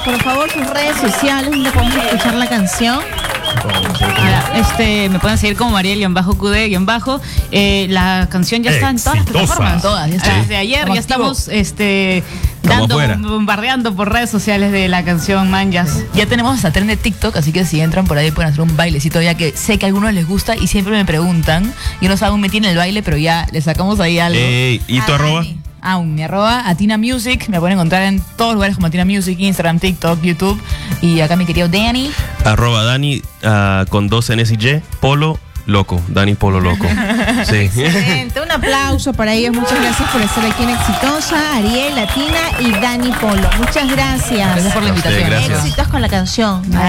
por favor, sus redes sociales donde podemos escuchar la canción. Me pueden seguir como Mariel-QD-. La canción ya está en todas las plataformas. Todas, ya está. Desde ayer ya estamos bombardeando por redes sociales de la canción Manjas. Ya tenemos hasta tren de TikTok, así que si entran por ahí pueden hacer un bailecito, ya que sé que a algunos les gusta y siempre me preguntan. Yo no sé aún metí en el baile, pero ya le sacamos ahí algo. ¿Y tu arroba? Mi arroba Atina Music, me pueden encontrar en todos lugares como Atina Music, Instagram, TikTok, YouTube. Y acá mi querido Dani. Arroba Dani con 2 N's y Y, Polo Loco, Dani Polo Loco. Sí. Excelente, un aplauso para ellos. Muchas gracias por estar aquí en Exitosa, Ariel, Latina y Dani Polo. Muchas gracias. Gracias por la invitación. Gracias. Éxitos con la canción.